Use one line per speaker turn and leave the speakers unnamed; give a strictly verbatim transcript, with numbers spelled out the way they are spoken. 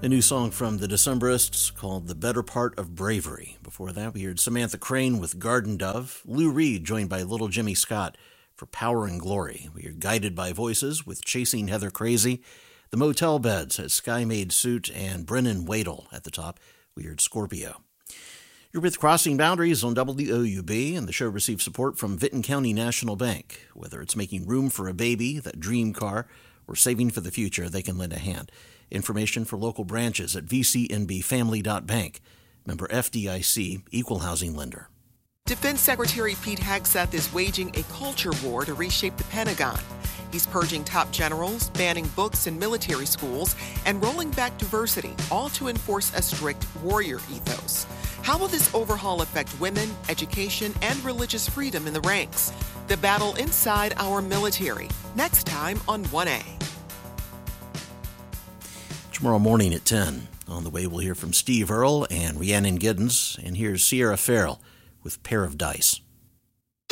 A new song from the Decemberists called The Better Part of Bravery. Before that, we heard Samantha Crane with Garden Dove, Lou Reed joined by Little Jimmy Scott for Power and Glory. We are Guided by Voices with Chasing Heather Crazy. The Motel Beds had Sky Made Suit and Brennan Wadle at the top. We heard Scorpio. You're with Crossing Boundaries on W O U B, and the show receives support from Vinton County National Bank. Whether it's making room for a baby, that dream car, or saving for the future, they can lend a hand. Information for local branches at v c n b family dot bank. Member F D I C, Equal Housing Lender.
Defense Secretary Pete Hegseth is waging a culture war to reshape the Pentagon. He's purging top generals, banning books in military schools, and rolling back diversity, all to enforce a strict warrior ethos. How will this overhaul affect women, education, and religious freedom in the ranks? The battle inside our military. Next time on one A.
Tomorrow morning at ten. On the way, we'll hear from Steve Earle and Rhiannon Giddens. And here's Sierra Farrell with Pair of Dice.